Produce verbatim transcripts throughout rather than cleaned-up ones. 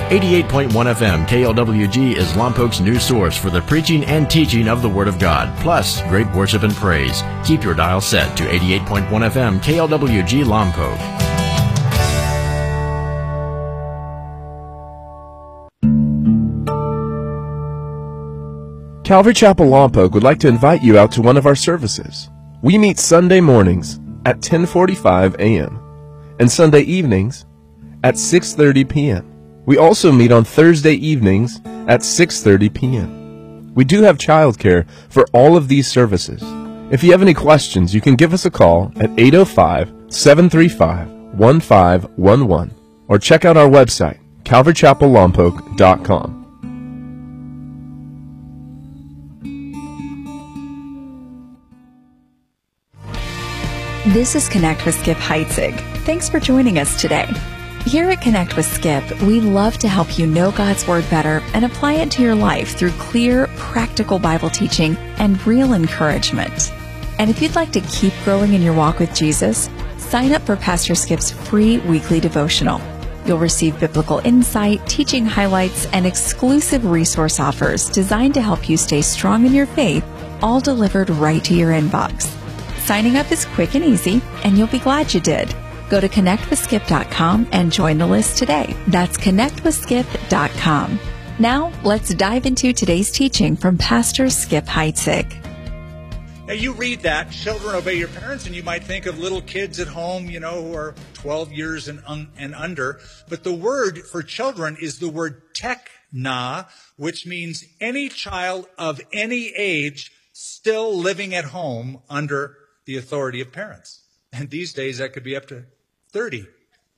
eighty-eight point one F M K L W G is Lompoc's new source for the preaching and teaching of the Word of God, plus great worship and praise. Keep your dial set to eighty-eight point one F M K L W G Lompoc. Calvary Chapel Lompoc would like to invite you out to one of our services. We meet Sunday mornings at ten forty-five a m and Sunday evenings at six thirty p m We also meet on Thursday evenings at six thirty p m We do have childcare for all of these services. If you have any questions, you can give us a call at eight oh five, seven three five, one five one one or check out our website, calvary chapel lompoc dot com. This is Connect with Skip Heitzig. Thanks for joining us today. Here at Connect with Skip, we love to help you know God's Word better and apply it to your life through clear, practical Bible teaching and real encouragement. And if you'd like to keep growing in your walk with Jesus, sign up for Pastor Skip's free weekly devotional. You'll receive biblical insight, teaching highlights, and exclusive resource offers designed to help you stay strong in your faith, all delivered right to your inbox. Signing up is quick and easy, and you'll be glad you did. Go to connect with skip dot com and join the list today. That's connect with skip dot com. Now, let's dive into today's teaching from Pastor Skip Heitzig. Now, you read that, children obey your parents, and you might think of little kids at home, you know, who are twelve years and, un- and under. But the word for children is the word tekna, which means any child of any age still living at home under the authority of parents. And these days, that could be up to thirty.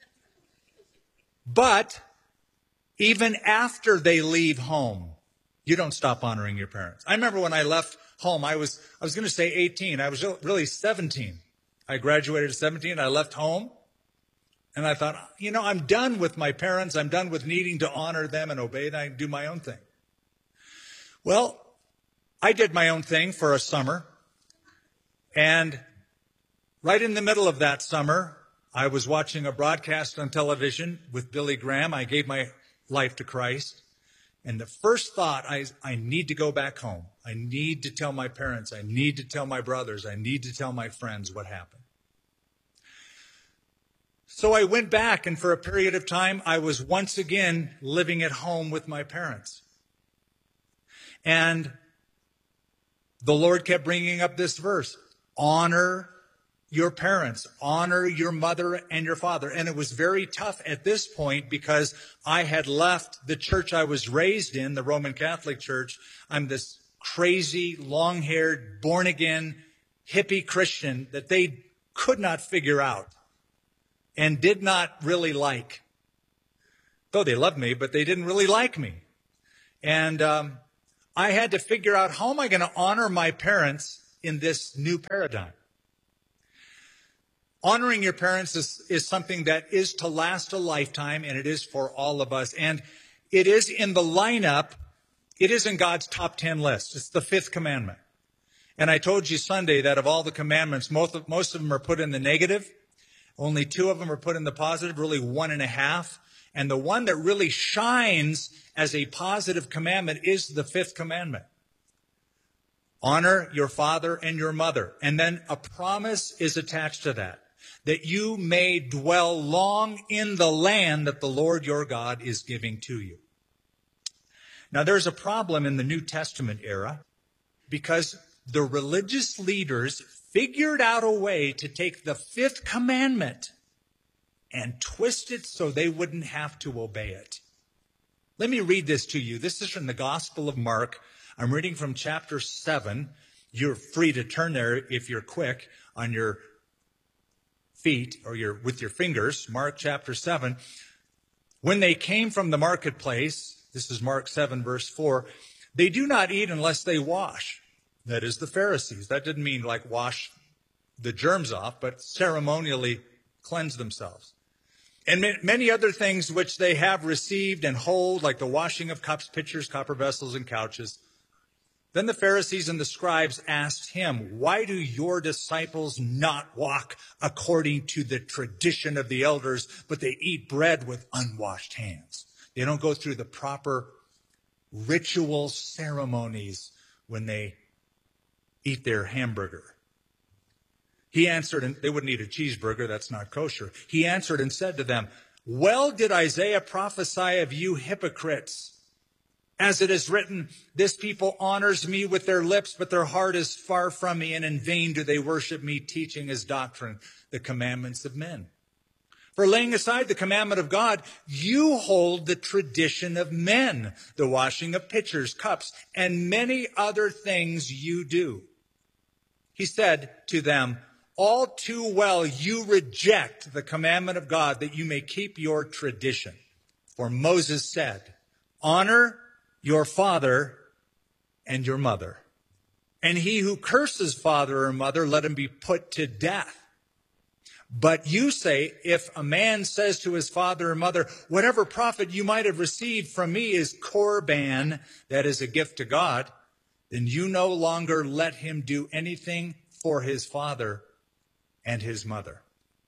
But even after they leave home, you don't stop honoring your parents. I remember when I left home, I was I was going to say eighteen. I was really seventeen. I graduated at seventeen. I left home. And I thought, you know, I'm done with my parents. I'm done with needing to honor them and obey them. I can do my own thing. Well, I did my own thing for a summer. And right in the middle of that summer, I was watching a broadcast on television with Billy Graham. I gave my life to Christ. And the first thought, I, I need to go back home. I need to tell my parents. I need to tell my brothers. I need to tell my friends what happened. So I went back, and for a period of time, I was once again living at home with my parents. And the Lord kept bringing up this verse. Honor your parents, honor your mother and your father. And it was very tough at this point because I had left the church I was raised in, the Roman Catholic Church. I'm this crazy, long-haired, born-again, hippie Christian that they could not figure out and did not really like. Though they loved me, but they didn't really like me. And um, I had to figure out, how am I going to honor my parents in this new paradigm? Honoring your parents is, is something that is to last a lifetime, and it is for all of us. And it is in the lineup, it is in God's top ten list. It's the fifth commandment. And I told you Sunday that of all the commandments, most of, most of them are put in the negative. Only two of them are put in the positive, really one and a half. And the one that really shines as a positive commandment is the fifth commandment. Honor your father and your mother. And then a promise is attached to that, that you may dwell long in the land that the Lord your God is giving to you. Now, there's a problem in the New Testament era because the religious leaders figured out a way to take the fifth commandment and twist it so they wouldn't have to obey it. Let me read this to you. This is from the Gospel of Mark. I'm reading from chapter seven. You're free to turn there if you're quick on your feet or your with your fingers. Mark chapter seven. When they came from the marketplace, this is Mark seven, verse four, they do not eat unless they wash. That is the Pharisees. That didn't mean like wash the germs off, but ceremonially cleanse themselves. And many other things which they have received and hold, like the washing of cups, pitchers, copper vessels, and couches. Then the Pharisees and the scribes asked him, why do your disciples not walk according to the tradition of the elders, but they eat bread with unwashed hands? They don't go through the proper ritual ceremonies when they eat their hamburger. He answered, and they wouldn't eat a cheeseburger, that's not kosher. He answered and said to them, well did Isaiah prophesy of you hypocrites. As it is written, this people honors me with their lips, but their heart is far from me, and in vain do they worship me, teaching as doctrine the commandments of men. For laying aside the commandment of God, you hold the tradition of men, the washing of pitchers, cups, and many other things you do. He said to them, all too well you reject the commandment of God that you may keep your tradition. For Moses said, honor your father and your mother. And he who curses father or mother, let him be put to death. But you say, if a man says to his father or mother, whatever profit you might have received from me is korban, that is a gift to God, then you no longer let him do anything for his father and his mother.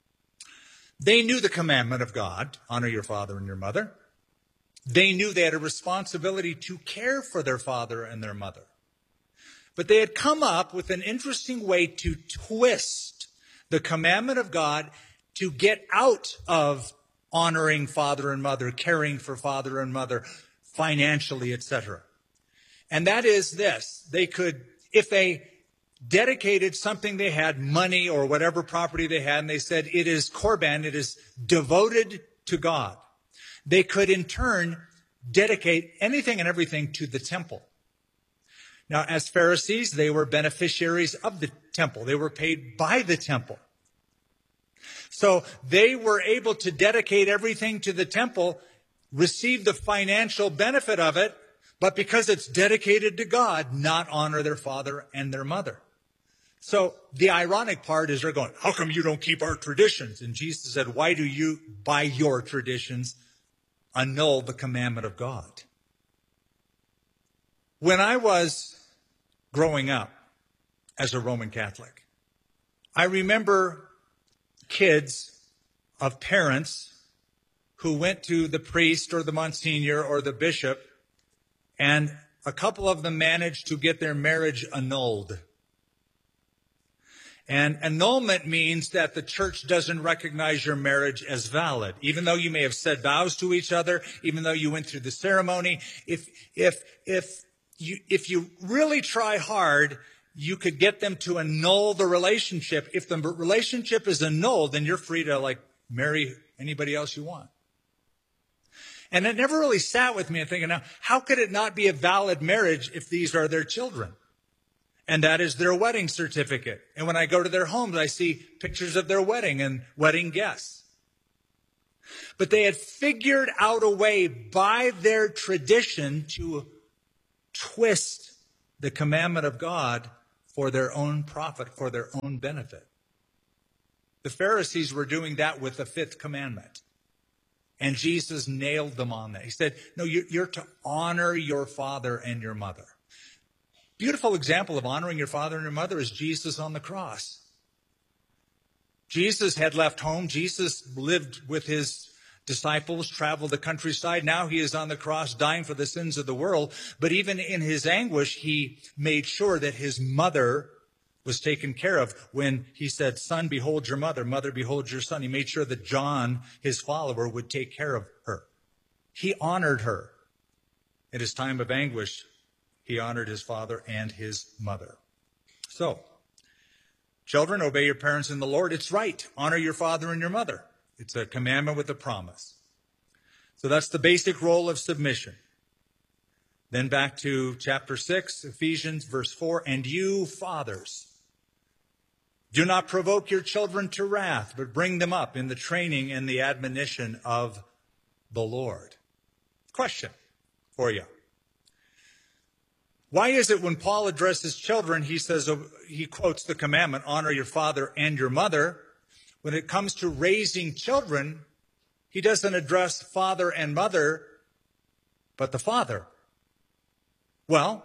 They knew the commandment of God, honor your father and your mother. They knew they had a responsibility to care for their father and their mother. But they had come up with an interesting way to twist the commandment of God to get out of honoring father and mother, caring for father and mother, financially, et cetera. And that is this. They could, if they dedicated something they had, money or whatever property they had, and they said it is korban, it is devoted to God, they could in turn dedicate anything and everything to the temple. Now, as Pharisees, they were beneficiaries of the temple. They were paid by the temple. So they were able to dedicate everything to the temple, receive the financial benefit of it, but because it's dedicated to God, not honor their father and their mother. So the ironic part is they're going, how come you don't keep our traditions? And Jesus said, why do you, by your traditions, annul the commandment of God? When I was growing up as a Roman Catholic, I remember kids of parents who went to the priest or the Monsignor or the bishop, and a couple of them managed to get their marriage annulled. And annulment means that the church doesn't recognize your marriage as valid. Even though you may have said vows to each other, even though you went through the ceremony, if, if, if you, if you really try hard, you could get them to annul the relationship. If the relationship is annulled, then you're free to like marry anybody else you want. And it never really sat with me. I'm thinking, now, how could it not be a valid marriage if these are their children? And that is their wedding certificate. And when I go to their homes, I see pictures of their wedding and wedding guests. But they had figured out a way by their tradition to twist the commandment of God for their own profit, for their own benefit. The Pharisees were doing that with the fifth commandment. And Jesus nailed them on that. He said, no, you're to honor your father and your mother. Beautiful example of honoring your father and your mother is Jesus on the cross. Jesus had left home. Jesus lived with his disciples, traveled the countryside. Now he is on the cross dying for the sins of the world. But even in his anguish, he made sure that his mother was taken care of. When he said, son, behold your mother, mother, behold your son, he made sure that John, his follower, would take care of her. He honored her. In his time of anguish, he honored his father and his mother. So, children, obey your parents in the Lord. It's right. Honor your father and your mother. It's a commandment with a promise. So that's the basic role of submission. Then back to chapter six, Ephesians, verse four. And you, fathers, do not provoke your children to wrath, but bring them up in the training and the admonition of the Lord. Question for you. Why is it when Paul addresses children, he says, he quotes the commandment, honor your father and your mother. When it comes to raising children, he doesn't address father and mother, but the father. Well,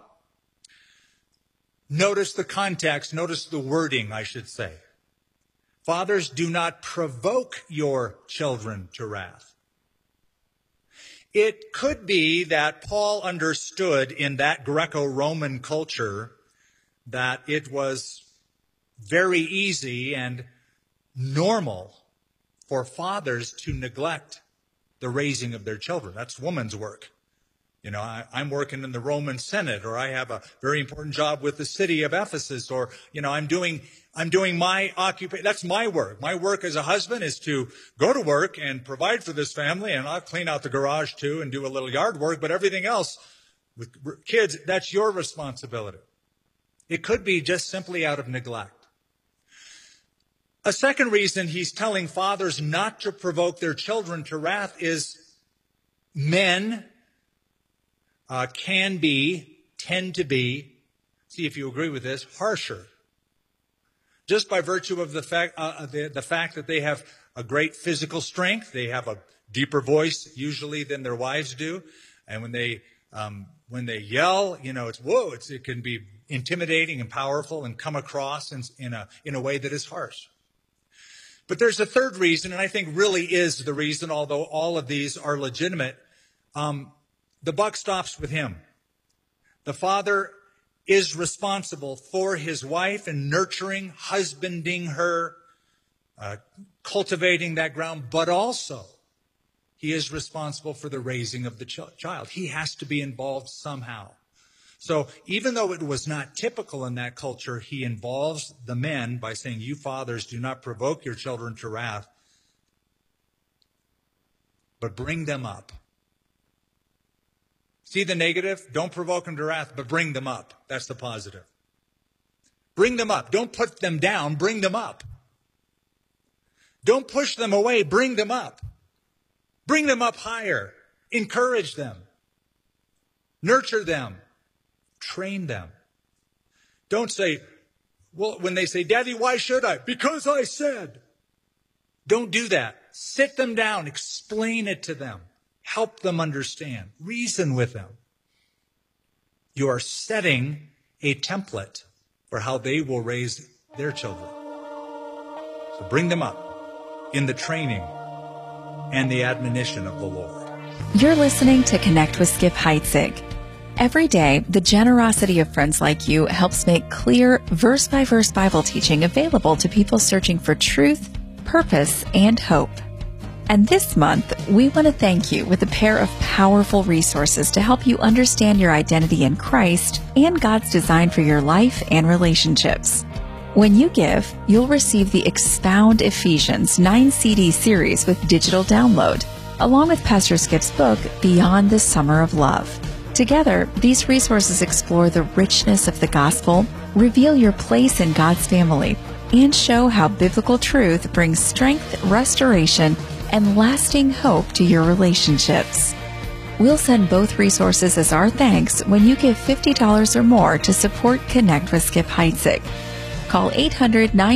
notice the context, notice the wording, I should say. Fathers, do not provoke your children to wrath. It could be that Paul understood in that Greco-Roman culture that it was very easy and normal for fathers to neglect the raising of their children. That's woman's work. You know, I, I'm working in the Roman Senate, or I have a very important job with the city of Ephesus, or, you know, I'm doing, I'm doing my occupation. That's my work. My work as a husband is to go to work and provide for this family, and I'll clean out the garage too and do a little yard work, but everything else with kids, that's your responsibility. It could be just simply out of neglect. A second reason he's telling fathers not to provoke their children to wrath is men uh, can be, tend to be, see if you agree with this, harsher. Just by virtue of the fact, uh, the, the fact that they have a great physical strength, they have a deeper voice usually than their wives do, and when they um, when they yell, you know, it's whoa, it's, it can be intimidating and powerful and come across in, in a in a way that is harsh. But there's a third reason, and I think really is the reason, although all of these are legitimate. Um, the buck stops with him. The father is responsible for his wife and nurturing, husbanding her, uh, cultivating that ground, but also he is responsible for the raising of the ch- child. He has to be involved somehow. So even though it was not typical in that culture, he involves the men by saying, you fathers, do not provoke your children to wrath, but bring them up. See the negative? Don't provoke them to wrath, but bring them up. That's the positive. Bring them up. Don't put them down. Bring them up. Don't push them away. Bring them up. Bring them up higher. Encourage them. Nurture them. Train them. Don't say, well, when they say, Daddy, why should I? Because I said. Don't do that. Sit them down. Explain it to them. Help them understand. Reason with them. You are setting a template for how they will raise their children. So bring them up in the training and the admonition of the Lord. You're listening to Connect with Skip Heitzig. Every day, the generosity of friends like you helps make clear, verse-by-verse Bible teaching available to people searching for truth, purpose, and hope. And this month, we want to thank you with a pair of powerful resources to help you understand your identity in Christ and God's design for your life and relationships. When you give, you'll receive the Expound Ephesians nine C D series with digital download, along with Pastor Skip's book, Beyond the Summer of Love. Together, these resources explore the richness of the gospel, reveal your place in God's family, and show how biblical truth brings strength, restoration, and lasting hope to your relationships. We'll send both resources as our thanks when you give fifty dollars or more to support Connect with Skip Heitzig. Call eight hundred nine